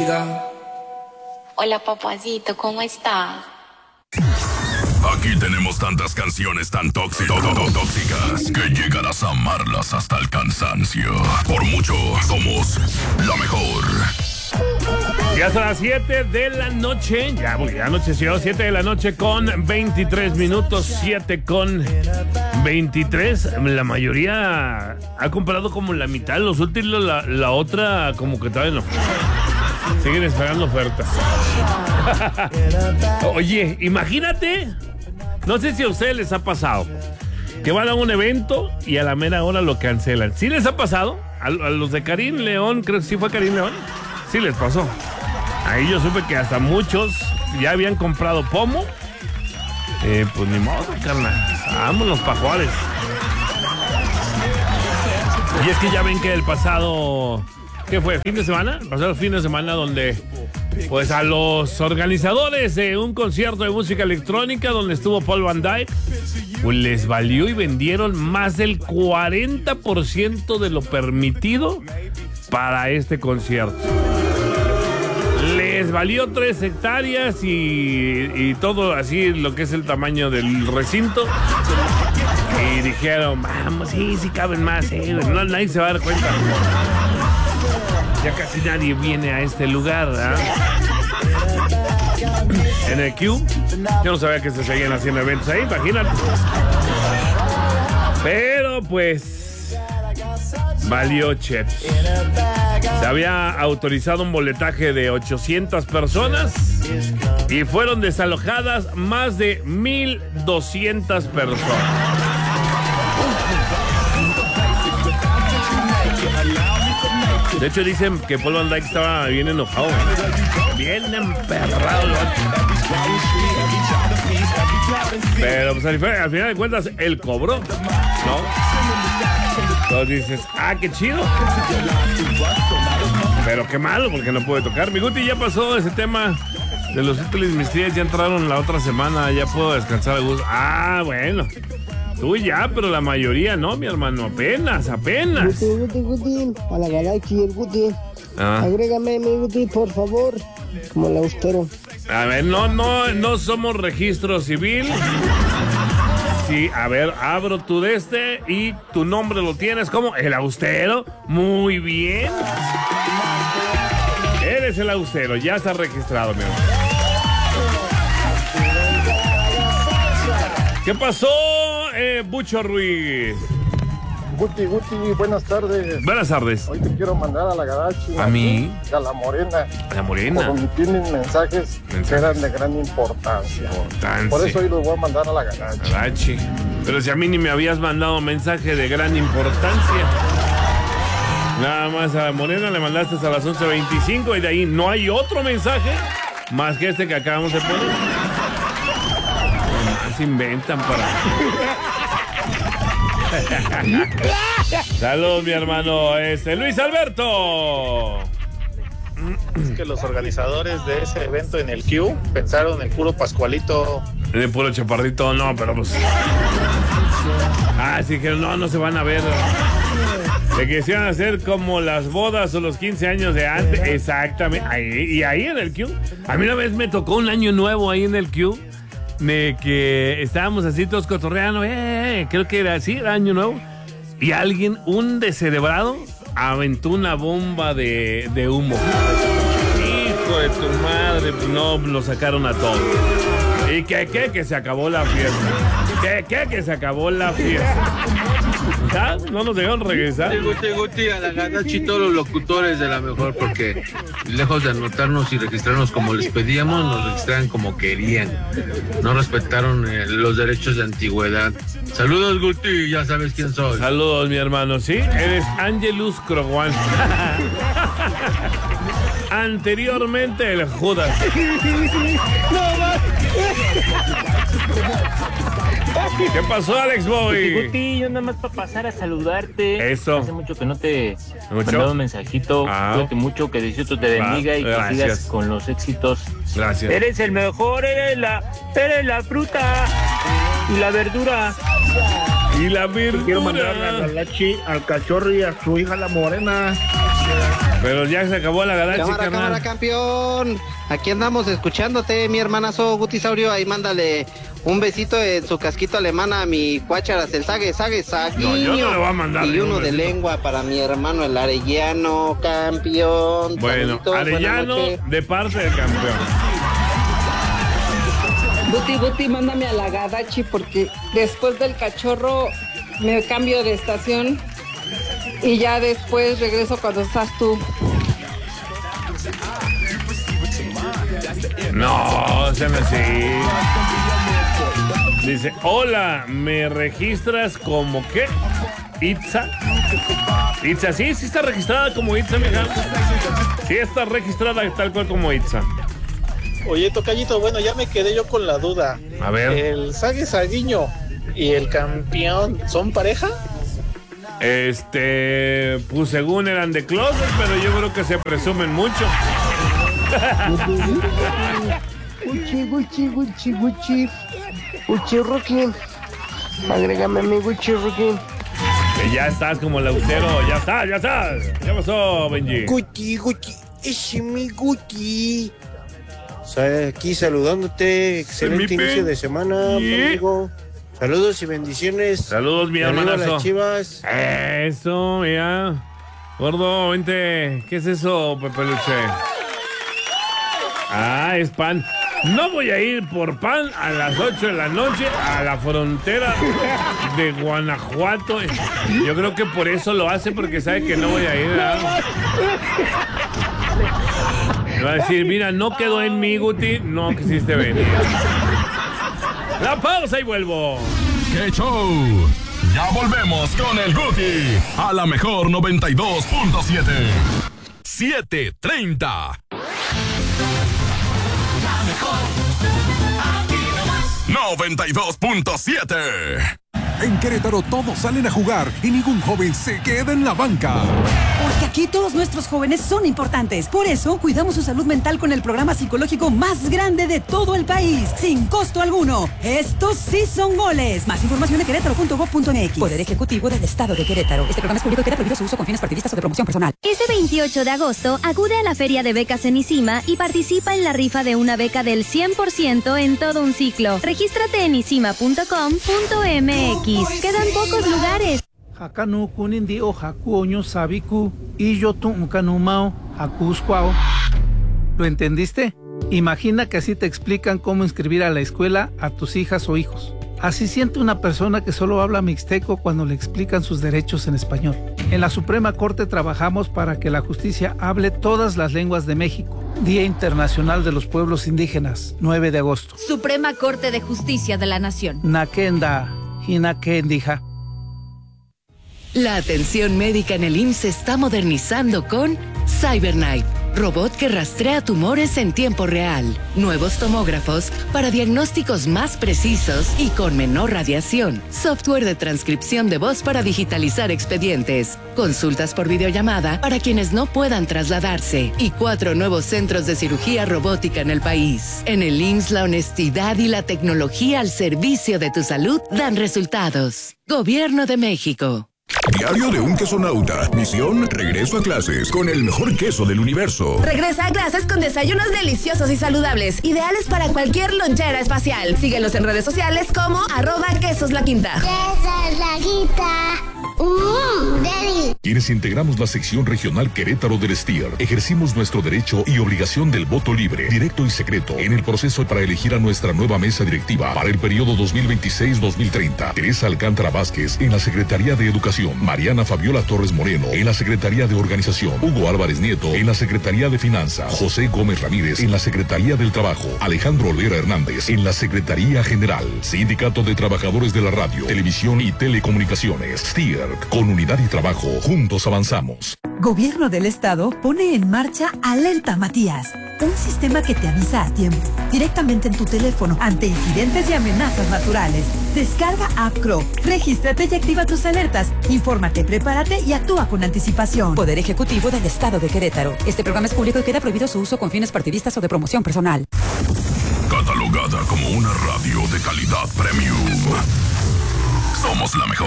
diga. Hola, papacito, ¿cómo está? Aquí tenemos tantas canciones tan tóxicas que llegarás a amarlas hasta el cansancio. Por mucho, somos la mejor. Ya son las 7 de la noche. Ya anocheció, 7 de la noche con 23 minutos. 7 con 23. La mayoría ha comprado como la mitad. Los últimos, la otra, como que todavía no. Siguen esperando ofertas. Oye, imagínate. No sé si a ustedes les ha pasado que van a un evento y a la mera hora lo cancelan. ¿Sí les ha pasado? A los de Karim León, creo que sí fue Karim León. Sí les pasó. Ahí yo supe que hasta muchos ya habían comprado pomo. Pues ni modo, carnal. Vámonos pa' Juárez. Y es que ya ven que el pasado... ¿Qué fue? ¿Fin de semana? El pasado fin de semana donde... Pues a los organizadores de un concierto de música electrónica donde estuvo Paul Van Dyke, pues les valió y vendieron más del 40% de lo permitido para este concierto. Les valió 3 hectáreas y todo así lo que es el tamaño del recinto. Y dijeron, vamos, sí caben más, no, nadie se va a dar cuenta. Ya casi nadie viene a este lugar, ¿verdad? En el Q, yo no sabía que se seguían haciendo eventos ahí, imagínate. Pero pues valió chetos. Se había autorizado un boletaje de 800 personas y fueron desalojadas más de 1,200 personas. De hecho dicen que Paul Van Dyke estaba bien enojado, bien emperrado. Pero pues al final de cuentas él cobró, ¿no? Entonces dices, qué chido. Pero qué malo porque no puede tocar. Mi Guti, ya pasó ese tema de los títulos y mis tías, ya entraron la otra semana, ya puedo descansar a gusto. Bueno. Tú ya, pero la mayoría no, mi hermano, apenas. Guti, a la Galaxy, el Guti. Agrégame, mi Guti, por favor, como el austero. A ver, no somos registro civil. Sí, a ver, abro tu de este y tu nombre lo tienes como el austero. Muy bien. Eres el austero, ya está registrado, mi hermano. ¿Qué pasó, Bucho Ruiz? Guti, buenas tardes. Buenas tardes. Hoy te quiero mandar a la Garachi. ¿A mí? A la Morena. A la Morena. Porque tienen mensajes que eran de gran importancia. Por eso hoy los voy a mandar a la Garachi. Pero si a mí ni me habías mandado mensaje de gran importancia. Nada más a la Morena le mandaste a las 11:25 y de ahí no hay otro mensaje más que este que acabamos de poner. Se inventan para... Saludos, mi hermano. Luis Alberto. Es que los organizadores de ese evento en el Q pensaron en el puro Pascualito. En el puro Chaparrito, no, pero pues... sí que no se van a ver. De que se iban a hacer como las bodas o los 15 años de antes. Exactamente. Ahí en el Q. A mí una vez me tocó un año nuevo ahí en el Q. De que estábamos así todos cotorreando, creo que era así, era año nuevo, y alguien, un descerebrado, aventó una bomba de humo. Hijo de tu madre, no, lo sacaron a todos. ¿Y que se acabó la fiesta? Que se acabó la fiesta? ¿Ya? ¿No nos dejaron regresar? Guti, a la Ganachi, todos los locutores de la mejor, porque lejos de anotarnos y registrarnos como les pedíamos, nos registraron como querían. No respetaron los derechos de antigüedad. Saludos, Guti, ya sabes quién soy. Saludos, mi hermano, ¿sí? Eres Angelus Croguan. Anteriormente el Judas. ¿Qué pasó, Alex Boy? Guti, yo nada más para pasar a saludarte. Eso. Hace mucho que no te mandaba un mensajito. Cuídate mucho, que Diosito te bendiga y que sigas con los éxitos. Gracias. Eres el mejor, eres la fruta y la verdura. Quiero mandar a Galachi, al Cachorro y a su hija la Morena. Pero ya se acabó la galaxia, cámara, carnal. Cámara, campeón. Aquí andamos escuchándote, mi hermanazo Gutisaurio. Ahí mándale un besito en su casquito alemán a mi cuácharas, el saguiño. No, yo no le voy a mandar. Y uno de besito. Lengua para mi hermano, el Arellano, campeón. Bueno, Saluditos, Arellano de parte del campeón. Guti, mándame a la Gadachi porque después del cachorro me cambio de estación y ya después regreso cuando estás tú. No, se me así. Dice, hola, ¿me registras como qué? ¿Itza? Itza, sí está registrada como Itza, mija. Sí está registrada tal cual como Itza. Oye, tocallito, bueno, ya me quedé yo con la duda. A ver. ¿El Saguiño y el campeón son pareja? Pues según eran de closet, pero yo creo que se presumen mucho. Gucci, Rocky. Agrégame a mi Gucci, Rocky. Que ya estás como lautero, ya estás. ¿Qué pasó, Benji? Gucci, ese mi Gucci. Aquí saludándote, excelente inicio de semana, amigo. Saludos y bendiciones. Saludos, mi hermanazo. Las Chivas. Eso, mira. Gordo, vente. ¿Qué es eso, Pepeluche? Es pan. No voy a ir por pan a las 8 de la noche a la frontera de Guanajuato. Yo creo que por eso lo hace, porque sabe que no voy a ir. Me va a decir, mira, no quedó en mí, Guti, no quisiste venir. La pausa y vuelvo. ¡Qué show! Ya volvemos con el Guti a la mejor 92.7. 7:30. 92.7. En Querétaro todos salen a jugar y ningún joven se queda en la banca. Porque aquí todos nuestros jóvenes son importantes. Por eso cuidamos su salud mental con el programa psicológico más grande de todo el país, sin costo alguno. Estos sí son goles. Más información en querétaro.gov.mx. Poder Ejecutivo del Estado de Querétaro. Este programa es público y queda prohibido su uso con fines partidistas o de promoción personal. Este 28 de agosto acude a la Feria de Becas en ICIMA y participa en la rifa de una beca del 100% en todo un ciclo. Regístrate en isima.com.mx. Quedan pocos lugares. Hakanu kunindi o hakuoño sabiku y yo tu kanumao hakuskwao. ¿Lo entendiste? Imagina que así te explican cómo inscribir a la escuela a tus hijas o hijos. Así siente una persona que solo habla mixteco cuando le explican sus derechos en español. En la Suprema Corte trabajamos para que la justicia hable todas las lenguas de México. Día Internacional de los Pueblos Indígenas, 9 de agosto. Suprema Corte de Justicia de la Nación. Nakenda, Hinakendija. La atención médica en el IMSS se está modernizando con CyberKnife, robot que rastrea tumores en tiempo real. Nuevos tomógrafos para diagnósticos más precisos y con menor radiación. Software de transcripción de voz para digitalizar expedientes. Consultas por videollamada para quienes no puedan trasladarse. Y 4 nuevos centros de cirugía robótica en el país. En el IMSS, la honestidad y la tecnología al servicio de tu salud dan resultados. Gobierno de México. Diario de un quesonauta. Misión: regreso a clases con el mejor queso del universo. Regresa a clases con desayunos deliciosos y saludables, ideales para cualquier lonchera espacial. Síguelos en redes sociales como @quesoslaquinta. ¡Quesoslaquinta! ¡Deli! Quienes integramos la sección regional Querétaro del STIR, ejercimos nuestro derecho y obligación del voto libre, directo y secreto en el proceso para elegir a nuestra nueva mesa directiva para el periodo 2026-2030. Teresa Alcántara Vázquez en la Secretaría de Educación, Mariana Fabiola Torres Moreno en la Secretaría de Organización, Hugo Álvarez Nieto en la Secretaría de Finanzas, José Gómez Ramírez en la Secretaría del Trabajo, Alejandro Olvera Hernández en la Secretaría General, Sindicato de Trabajadores de la Radio, Televisión y Telecomunicaciones, STIR, con unidad y trabajo, juntos avanzamos. Gobierno del Estado pone en marcha Alerta Matías, un sistema que te avisa a tiempo, directamente en tu teléfono, ante incidentes y amenazas naturales. Descarga App Crow, regístrate y activa tus alertas. Infórmate, prepárate y actúa con anticipación. Poder Ejecutivo del Estado de Querétaro. Este programa es público y queda prohibido su uso con fines partidistas o de promoción personal. Catalogada como una radio de calidad premium. Somos la mejor.